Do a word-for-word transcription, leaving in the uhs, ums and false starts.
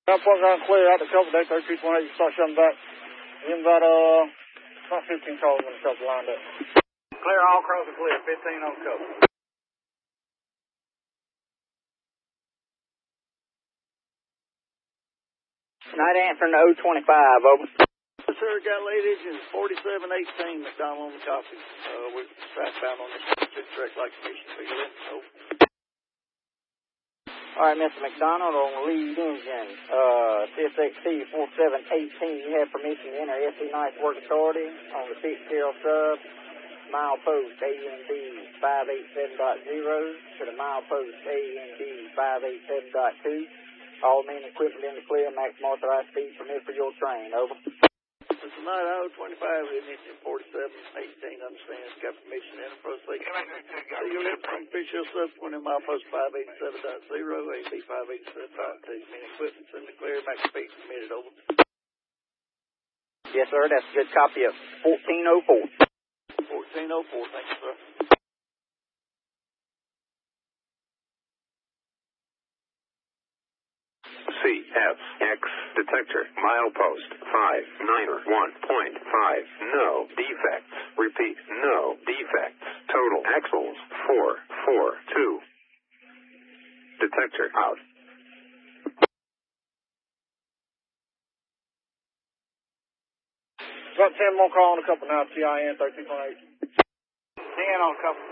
I'm plugged on clear out the couple day, thirty-two twenty-eight, you start shoving back. Even about, uh, about fifteen calls when the couple lined up. Clear all across the clear, fifteen on the couple. Night answering to oh twenty-five, over. Sir, got late engine forty-seven eighteen, McDonald on the copy. Uh, we're southbound on the track like commission figure in, over. All right, Mister McDonald on the lead engine, uh, C S X T forty-seven eighteen, you have permission to enter S C Nice Work Authority on the Fitzgerald sub, mile post A N D five eighty-seven point zero to the mile post A N D five eighty-seven point two. All men equipment in the clear, maximum authorized speed permitted for your train, over. This is night oh twenty-five, engine forty-seven eighteen, understands, got permission to enter proceed. So you live from official sub twenty mile post five eighty-seven point zero, A B five eighty-seven point two. Men equipment's in the clear, max speed permitted, over. Yes, sir, that's a good copy of fourteen oh four. fourteen oh four, thank you, sir. C F X detector, milepost five nine one point five, no defects. Repeat, no defects. Total axles four four two. Detector out. Got ten more call on a couple now, T I N thirty-two twenty-eight. ten on a couple.